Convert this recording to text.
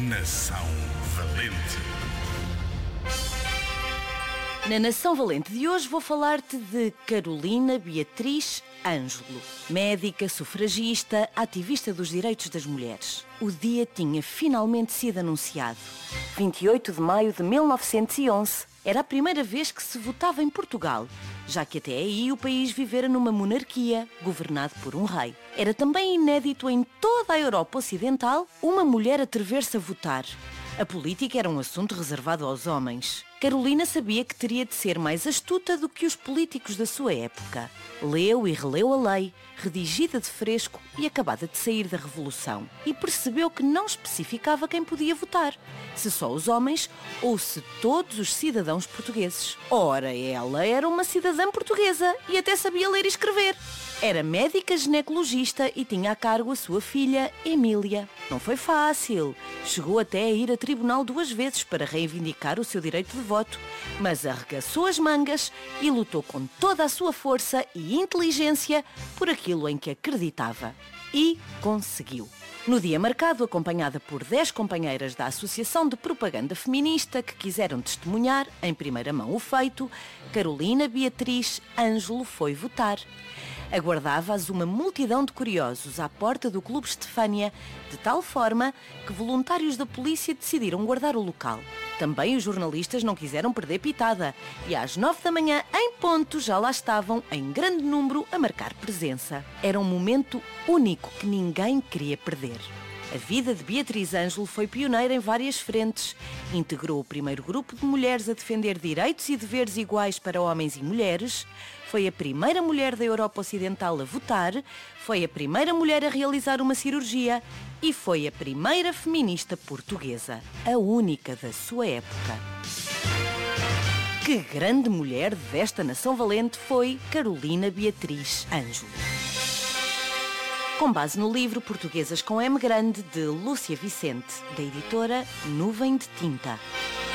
Nação Valente. Na Nação Valente de hoje vou falar-te de Carolina Beatriz Ângelo, médica, sufragista, ativista dos direitos das mulheres. O dia tinha finalmente sido anunciado. 28 de maio de 1911 era a primeira vez que se votava em Portugal, já que até aí o país vivera numa monarquia, governado por um rei. Era também inédito em toda a Europa Ocidental uma mulher atrever-se a votar. A política era um assunto reservado aos homens. Carolina sabia que teria de ser mais astuta do que os políticos da sua época. Leu e releu a lei, redigida de fresco e acabada de sair da Revolução, e percebeu que não especificava quem podia votar, se só os homens ou se todos os cidadãos portugueses. Ora, ela era uma cidadã portuguesa e até sabia ler e escrever. Era médica ginecologista e tinha a cargo a sua filha, Emília. Não foi fácil. Chegou até a ir a tribunal 2 vezes para reivindicar o seu direito de voto, mas arregaçou as mangas e lutou com toda a sua força e inteligência por aquilo em que acreditava. E conseguiu. No dia marcado, acompanhada por 10 companheiras da Associação de Propaganda Feminista que quiseram testemunhar em primeira mão o feito, Carolina Beatriz Ângelo foi votar. Aguardava-as uma multidão de curiosos à porta do Clube Estefânia, de tal forma que voluntários da polícia decidiram guardar o local. Também os jornalistas não quiseram perder pitada e às 9 da manhã, em ponto, já lá estavam, em grande número, a marcar presença. Era um momento único que ninguém queria perder. A vida de Beatriz Ângelo foi pioneira em várias frentes. Integrou o primeiro grupo de mulheres a defender direitos e deveres iguais para homens e mulheres. Foi a primeira mulher da Europa Ocidental a votar. Foi a primeira mulher a realizar uma cirurgia. E foi a primeira feminista portuguesa. A única da sua época. Que grande mulher desta nação valente foi Carolina Beatriz Ângelo. Com base no livro Portuguesas com M grande, de Lúcia Vicente, da editora Nuvem de Tinta.